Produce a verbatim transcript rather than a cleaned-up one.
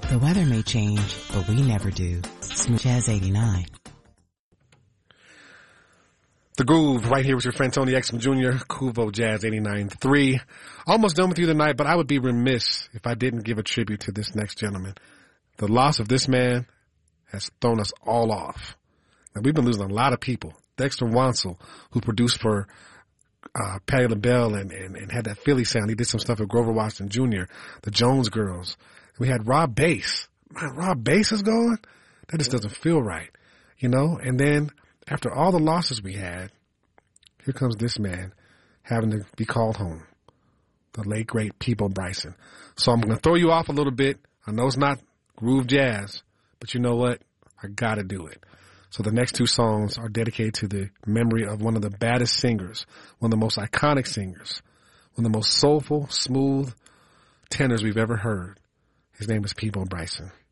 The weather may change, but we never do. Smooth Jazz eighty-nine. The Groove, right here with your friend Tony Exum Junior, Kuvo Jazz eighty-nine point three. Almost done with you tonight, but I would be remiss if I didn't give a tribute to this next gentleman. The loss of this man has thrown us all off. Now, we've been losing a lot of people. Dexter Wansel, who produced for uh, Patti LaBelle and, and, and had that Philly sound. He did some stuff with Grover Washington Junior, the Jones Girls. We had Rob Bass. Man, Rob Bass is gone? That just doesn't feel right, you know? And then after all the losses we had, here comes this man having to be called home, the late, great Peabo Bryson. So I'm going to throw you off a little bit. I know it's not groove jazz, but you know what? I got to do it. So the next two songs are dedicated to the memory of one of the baddest singers, one of the most iconic singers, one of the most soulful, smooth tenors we've ever heard. His name is Peabo Bryson.